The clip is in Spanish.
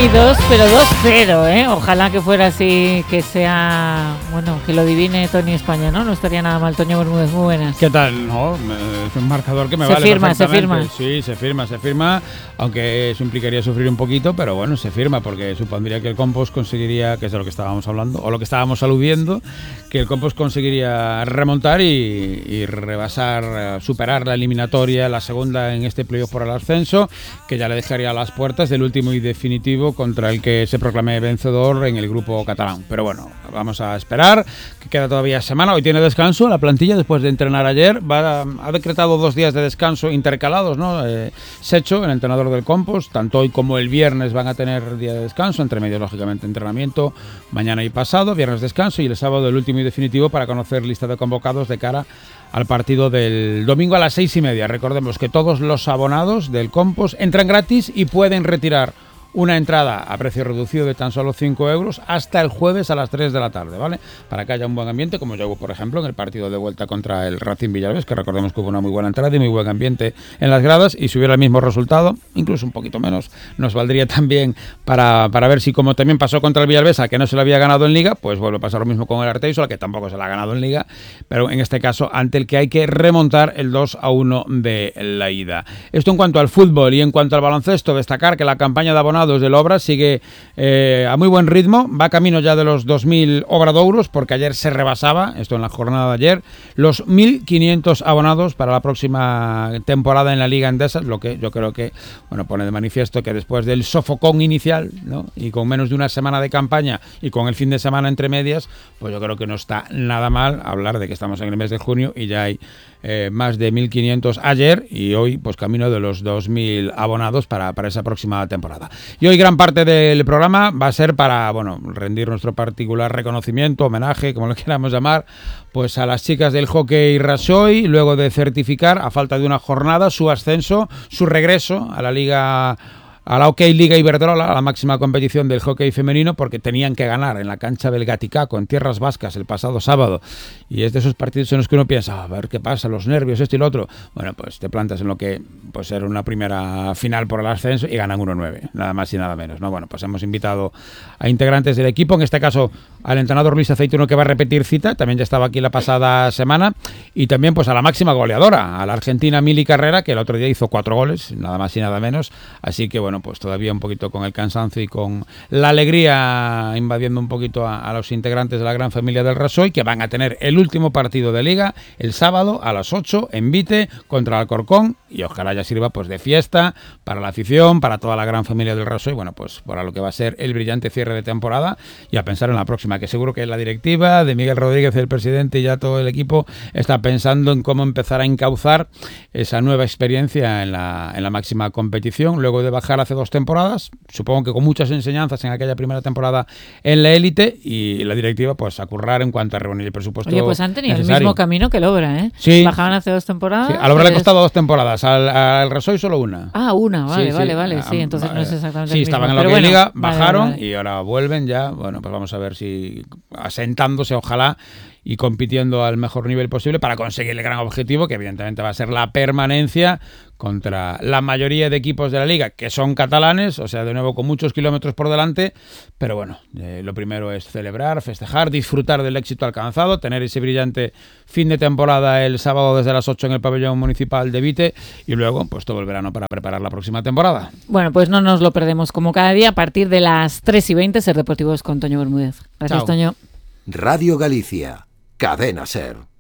2, pero 2-0, ¿eh? Ojalá que fuera así, que sea, bueno, que lo adivine Tony España, ¿no? No estaría nada mal. Toño Bermúdez, muy buenas. ¿Qué tal? No, es un marcador que me se vale firma, perfectamente. Se firma. Sí, se firma, aunque eso implicaría sufrir un poquito, pero bueno, se firma, porque supondría que el Compos conseguiría, que es de lo que estábamos hablando, o lo que estábamos aludiendo, que el Compos conseguiría remontar y rebasar, superar la eliminatoria, la segunda en este playoff por el ascenso, que ya le dejaría a las puertas del último y definitivo contra el que se proclame vencedor en el grupo catalán. Pero bueno, vamos a esperar, que queda todavía semana. Hoy tiene descanso la plantilla después de entrenar ayer. Ha decretado 2 días de descanso intercalados, ¿no? Secho, el entrenador del Compos, tanto hoy como el viernes van a tener día de descanso, entre medio lógicamente entrenamiento, mañana y pasado, viernes descanso y el sábado el último y definitivo para conocer lista de convocados de cara al partido del domingo a las 6:30. Recordemos que todos los abonados del Compos entran gratis y pueden retirar una entrada a precio reducido de tan solo 5 euros hasta el jueves a las 3 de la tarde, ¿vale? Para que haya un buen ambiente, como ya hubo, por ejemplo, en el partido de vuelta contra el Racing Villavés, que recordemos que hubo una muy buena entrada y muy buen ambiente en las gradas, y si hubiera el mismo resultado, incluso un poquito menos, nos valdría también para ver si, como también pasó contra el Villavés, a que no se lo había ganado en Liga, pues vuelve a pasar lo mismo con el Arteixo, al que tampoco se lo ha ganado en Liga, pero en este caso ante el que hay que remontar el 2-1 de la ida. Esto en cuanto al fútbol. Y en cuanto al baloncesto, destacar que la campaña de abonados del Obra sigue a muy buen ritmo, va camino ya de los 2.000 obradouros, porque ayer se rebasaba, esto en la jornada de ayer, los 1.500 abonados para la próxima temporada en la Liga Endesa, lo que yo creo que, bueno, pone de manifiesto que después del sofocón inicial, ¿no? Y con menos de una semana de campaña y con el fin de semana entre medias, pues yo creo que no está nada mal hablar de que estamos en el mes de junio y ya hay más de 1.500 ayer y hoy pues camino de los 2.000 abonados para esa próxima temporada. Y hoy gran parte del programa va a ser para, bueno, rendir nuestro particular reconocimiento, homenaje, como lo queramos llamar, pues a las chicas del hockey Rasoy, luego de certificar, a falta de una jornada, su ascenso, su regreso a la Liga, a la OK Liga Iberdrola, a la máxima competición del hockey femenino, porque tenían que ganar en la cancha del Gaticaco, en tierras vascas, el pasado sábado. Y es de esos partidos en los que uno piensa, a ver qué pasa, los nervios, esto y lo otro. Bueno, pues te plantas en lo que pues era una primera final por el ascenso y ganan 1-9, nada más y nada menos, ¿no? Bueno, pues hemos invitado a integrantes del equipo, en este caso al entrenador Luis Aceituno, que va a repetir cita, también ya estaba aquí la pasada semana, y también pues a la máxima goleadora, a la argentina Mili Carrera, que el otro día hizo 4 goles, nada más y nada menos. Así que bueno, pues todavía un poquito con el cansancio y con la alegría invadiendo un poquito a los integrantes de la gran familia del Rasoy, que van a tener el último partido de Liga el sábado a las 8 en Vite contra el Alcorcón, y ojalá ya sirva pues de fiesta para la afición, para toda la gran familia del Rasoy, bueno, pues para lo que va a ser el brillante cierre de temporada, y a pensar en la próxima, que seguro que la directiva de Miguel Rodríguez, el presidente, y ya todo el equipo está pensando en cómo empezar a encauzar esa nueva experiencia en la máxima competición, luego de bajar hace 2 temporadas, supongo que con muchas enseñanzas en aquella primera temporada en la élite, y la directiva pues a currar en cuanto a reunir el presupuesto. Oye, pues han tenido necesario. El mismo camino que el Obra, ¿eh? Sí. Bajaban hace 2 temporadas. Sí, al Obra le ha costado 2 temporadas, al Rasoy solo una. Ah, una, vale, Sí, vale. Sí, entonces no es exactamente sí, el mismo. estaban en la Pero bueno, Liga, bajaron vale. y ahora vuelven ya. Bueno, pues vamos a ver si asentándose, ojalá, y compitiendo al mejor nivel posible para conseguir el gran objetivo, que evidentemente va a ser la permanencia contra la mayoría de equipos de la Liga, que son catalanes, o sea, de nuevo con muchos kilómetros por delante, pero bueno, lo primero es celebrar, festejar, disfrutar del éxito alcanzado, tener ese brillante fin de temporada el sábado desde las 8 en el pabellón municipal de Vite, y luego pues todo el verano para preparar la próxima temporada. Bueno, pues no nos lo perdemos, como cada día, a partir de las 3:20, Ser Deportivos con Toño Bermúdez. Gracias, Chao. Toño. Radio Galicia, Cadena Ser.